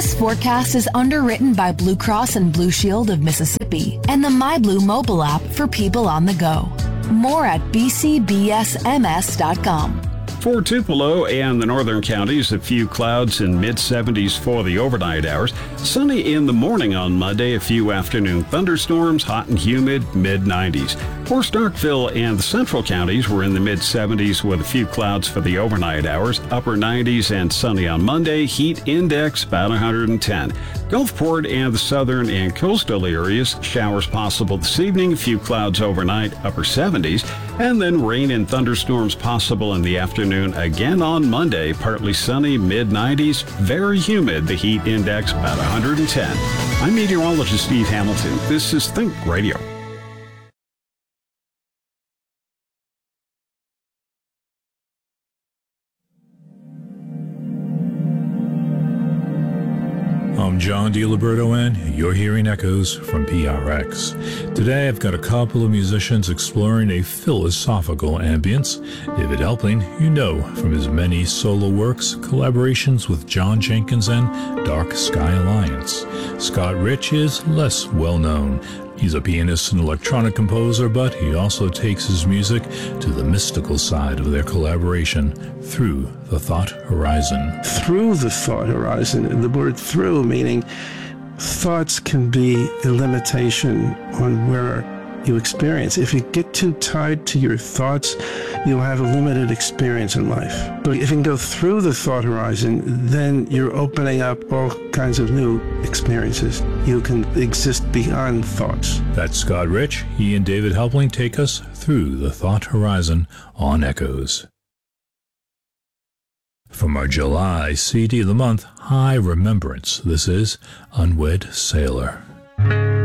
This forecast is underwritten by Blue Cross and Blue Shield of Mississippi and the MyBlue mobile app for people on the go. More at bcbsms.com. For Tupelo and the northern counties, a few clouds in mid-70s for the overnight hours. Sunny in the morning on Monday, a few afternoon thunderstorms, hot and humid, mid-90s. For Starkville and the central counties, we're in the mid-70s with a few clouds for the overnight hours, upper 90s and sunny on Monday, heat index about 110. Gulfport and the southern and coastal areas, showers possible this evening, a few clouds overnight, upper 70s, and then rain and thunderstorms possible in the afternoon again on Monday, partly sunny, mid-90s, very humid, the heat index about 110. I'm meteorologist Steve Hamilton. This is Think Radio. I'm John DiLiberto, and you're hearing Echoes from PRX. Today I've got a couple of musicians exploring a philosophical ambience. David Helpling, you know from his many solo works, collaborations with John Jenkins and Dark Sky Alliance. Scott Rich is less well known. He's a pianist and electronic composer, but he also takes his music to the mystical side of their collaboration through the thought horizon. Through the thought horizon, and the word through meaning thoughts can be a limitation on where you experience. If you get too tied to your thoughts, you'll have a limited experience in life. But if you can go through the thought horizon, then you're opening up all kinds of new experiences. You can exist beyond thoughts. That's Scott Rich. He and David Helpling take us through the thought horizon on Echoes. From our July CD of the month, High Remembrance, this is Unwed Sailor.